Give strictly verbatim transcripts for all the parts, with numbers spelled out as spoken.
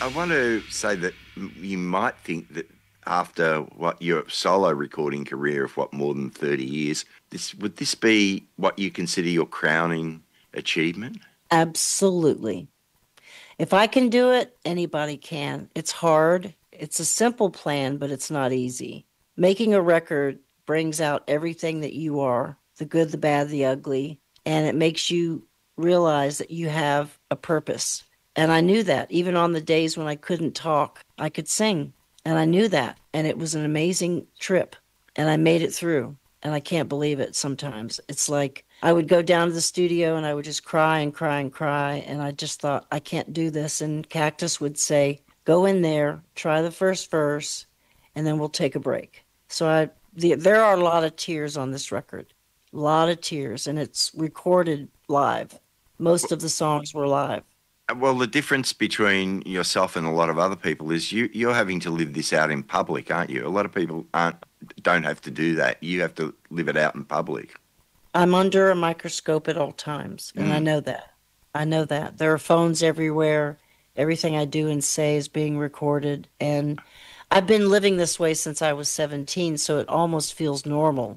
I want to say that you might think that after what your solo recording career of what more than thirty years, this would this be what you consider your crowning achievement? Absolutely. If I can do it, anybody can. It's hard. It's a simple plan, but it's not easy. Making a record brings out everything that you are, the good, the bad, the ugly, and it makes you realize that you have a purpose. And I knew that even on the days when I couldn't talk, I could sing. And I knew that. And it was an amazing trip. And I made it through. And I can't believe it sometimes. It's like I would go down to the studio and I would just cry and cry and cry. And I just thought, I can't do this. And Cactus would say, go in there, try the first verse, and then we'll take a break. So I, the, there are a lot of tears on this record, a lot of tears. And it's recorded live. Most of the songs were live. Well, the difference between yourself and a lot of other people is you you're having to live this out in public, aren't you? A lot of people aren't don't have to do that. You have to live it out in public. I'm under a microscope at all times, and I Mm. know that. I know that. There are phones everywhere. Everything I do and say is being recorded, and I've been living this way since I was seventeen, so it almost feels normal.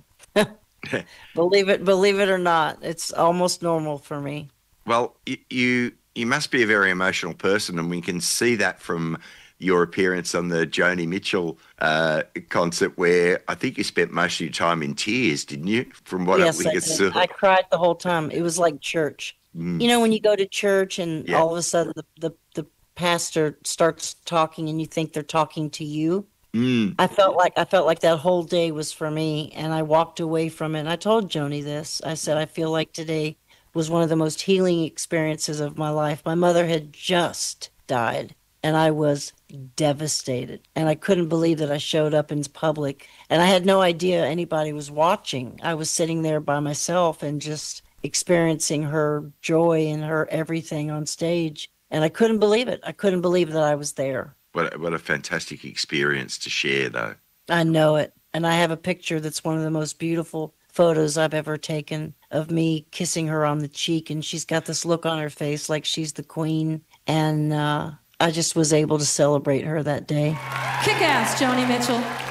Believe it, believe it or not, it's almost normal for me. Well, y- you you must be a very emotional person, and we can see that from your appearance on the Joni Mitchell uh, concert, where I think you spent most of your time in tears, didn't you? From what I- Yes, we I could did. see. I cried the whole time. It was like church. Mm. You know, when you go to church and Yeah. all of a sudden the, the, the pastor starts talking and you think they're talking to you. Mm. I felt like I felt like that whole day was for me, and I walked away from it. And I told Joni this. I said, I feel like today was one of the most healing experiences of my life. My mother had just died, and I was devastated. And I couldn't believe that I showed up in public, and I had no idea anybody was watching. I was sitting there by myself and just experiencing her joy and her everything on stage. And I couldn't believe it. I couldn't believe that I was there. What a, what a fantastic experience to share, though. I know it. And I have a picture that's one of the most beautiful photos I've ever taken of me kissing her on the cheek. And she's got this look on her face like she's the queen. And uh, I just was able to celebrate her that day. Kick ass, Joni Mitchell.